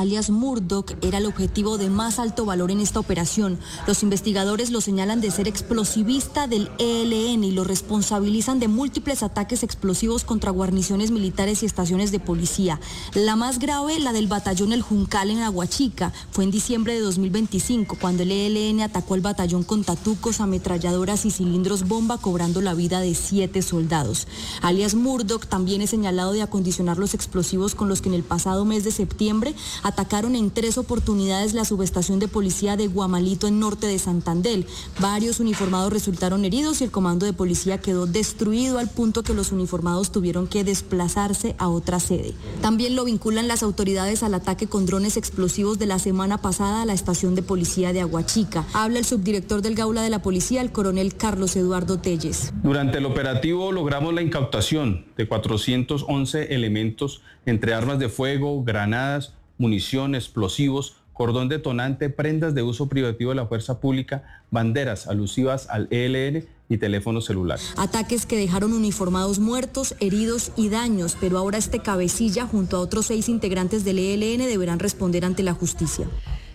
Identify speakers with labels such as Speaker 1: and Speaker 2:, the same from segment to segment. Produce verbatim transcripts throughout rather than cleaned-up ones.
Speaker 1: alias Murdoch, era el objetivo de más alto valor en esta operación. Los investigadores lo señalan de ser explosivista del E L N y lo responsabilizan de múltiples ataques explosivos contra guarniciones militares y estaciones de policía. La más grave, la del batallón El Juncal en Aguachica. Fue en diciembre de dos mil veinticinco, cuando el E L N atacó el batallón con tatucos, ametralladoras y cilindros bomba, cobrando la vida de siete soldados. Alias Murdoch también es señalado de acondicionar los explosivos con los que en el pasado mes de septiembre atacaron en tres oportunidades la subestación de policía de Guamalito en norte de Santander. Varios uniformados resultaron heridos y el comando de policía quedó destruido al punto que los uniformados tuvieron que desplazarse a otra sede. También lo vinculan las autoridades al ataque con drones explosivos de la semana pasada a la estación de policía de Aguachica. Habla el subdirector del Gaula de la Policía, el coronel Carlos Eduardo Telles.
Speaker 2: Durante el operativo logramos la incautación de cuatrocientos once elementos entre armas de fuego, granadas, munición, explosivos, cordón detonante, prendas de uso privativo de la fuerza pública, banderas alusivas al E L N y teléfonos celulares.
Speaker 1: Ataques que dejaron uniformados muertos, heridos y daños, pero ahora este cabecilla junto a otros seis integrantes del E L N deberán responder ante la justicia.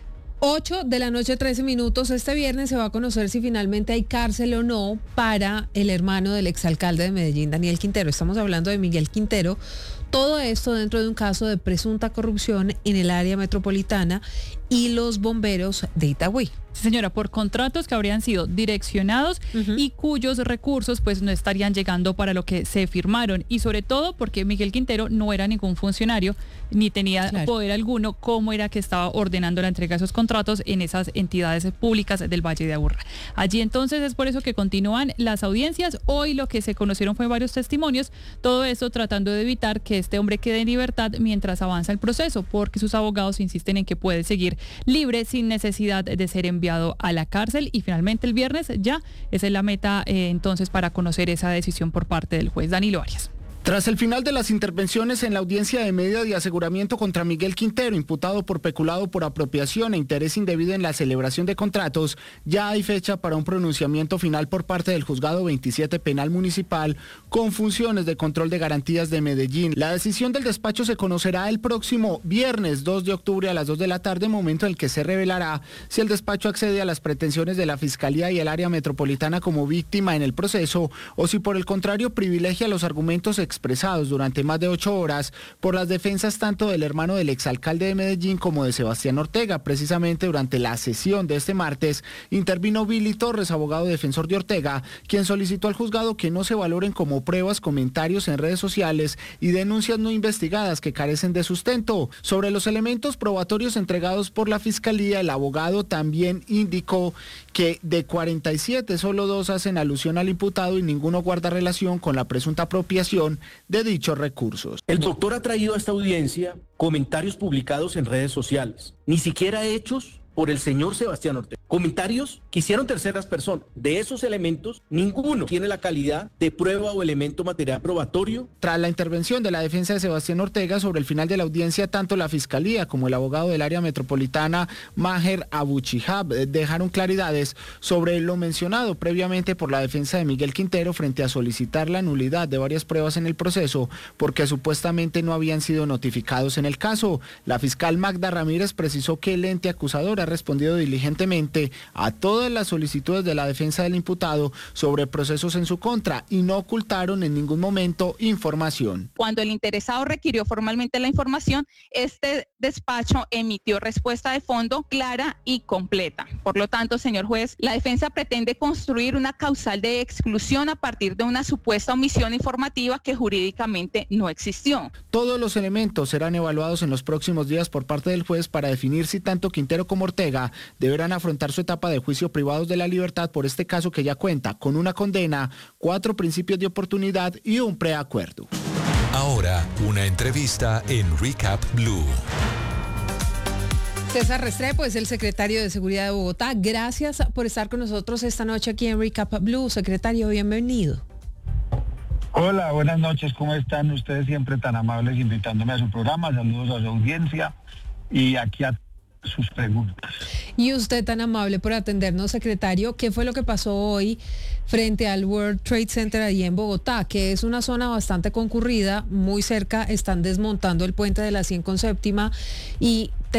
Speaker 3: ocho de la noche, trece minutos. Este viernes se va a conocer si finalmente hay cárcel o no para el hermano del exalcalde de Medellín, Daniel Quintero. Estamos hablando de Miguel Quintero. Todo esto dentro de un caso de presunta corrupción en el área metropolitana y los bomberos de Itagüí.
Speaker 4: Sí, señora, por contratos que habrían sido direccionados uh-huh. y cuyos recursos pues no estarían llegando para lo que se firmaron, y sobre todo porque Miguel Quintero no era ningún funcionario ni tenía claro. poder alguno, como era que estaba ordenando la entrega de esos contratos en esas entidades públicas del Valle de Aburrá. Allí entonces es por eso que continúan las audiencias. Hoy lo que se conocieron fue varios testimonios, todo esto tratando de evitar que este hombre quede en libertad mientras avanza el proceso, porque sus abogados insisten en que puede seguir libre sin necesidad de ser enviado a la cárcel. Y finalmente el viernes ya esa es la meta eh, entonces para conocer esa decisión por parte del juez Danilo Arias.
Speaker 5: Tras el final de las intervenciones en la audiencia de medida de aseguramiento contra Miguel Quintero, imputado por peculado por apropiación e interés indebido en la celebración de contratos, ya hay fecha para un pronunciamiento final por parte del Juzgado veintisiete Penal Municipal con funciones de control de garantías de Medellín. La decisión del despacho se conocerá el próximo viernes dos de octubre a las dos de la tarde, momento en el que se revelará si el despacho accede a las pretensiones de la Fiscalía y el área metropolitana como víctima en el proceso, o si por el contrario privilegia los argumentos expresados durante más de ocho horas por las defensas tanto del hermano del exalcalde de Medellín como de Sebastián Ortega. Precisamente durante la sesión de este martes intervino Billy Torres, abogado defensor de Ortega, quien solicitó al juzgado que no se valoren como pruebas comentarios en redes sociales y denuncias no investigadas que carecen de sustento. Sobre los elementos probatorios entregados por la Fiscalía, el abogado también indicó que de cuarenta y siete solo dos hacen alusión al imputado y ninguno guarda relación con la presunta apropiación de dichos recursos.
Speaker 6: El doctor ha traído a esta audiencia comentarios publicados en redes sociales, ni siquiera hechos por el señor Sebastián Ortega. Comentarios que hicieron terceras personas. De esos elementos, ninguno tiene la calidad de prueba o elemento material probatorio.
Speaker 5: Tras la intervención de la defensa de Sebastián Ortega sobre el final de la audiencia, tanto la Fiscalía como el abogado del área metropolitana, Maher Abuchihab, dejaron claridades sobre lo mencionado previamente por la defensa de Miguel Quintero frente a solicitar la nulidad de varias pruebas en el proceso porque supuestamente no habían sido notificados en el caso. La fiscal Magda Ramírez precisó que el ente acusador ha respondido diligentemente a todas las solicitudes de la defensa del imputado sobre procesos en su contra y no ocultaron en ningún momento información.
Speaker 7: Cuando el interesado requirió formalmente la información, este despacho emitió respuesta de fondo clara y completa. Por lo tanto, señor juez, la defensa pretende construir una causal de exclusión a partir de una supuesta omisión informativa que jurídicamente no existió.
Speaker 5: Todos los elementos serán evaluados en los próximos días por parte del juez para definir si tanto Quintero como Ortega deberán afrontar su etapa de juicio privados de la libertad por este caso que ya cuenta con una condena, cuatro principios de oportunidad y un preacuerdo.
Speaker 8: Ahora, una entrevista en Recap Blue.
Speaker 3: César Restrepo es el secretario de Seguridad de Bogotá. Gracias por estar con nosotros esta noche aquí en Recap Blue. Secretario, bienvenido.
Speaker 9: Hola, buenas noches. ¿Cómo están ustedes siempre tan amables invitándome a su programa? Saludos a su audiencia y aquí a sus preguntas.
Speaker 3: Y usted tan amable por atendernos, secretario. ¿Qué fue lo que pasó hoy frente al World Trade Center allí en Bogotá, que es una zona bastante concurrida? Muy cerca están desmontando el puente de la cien con séptima y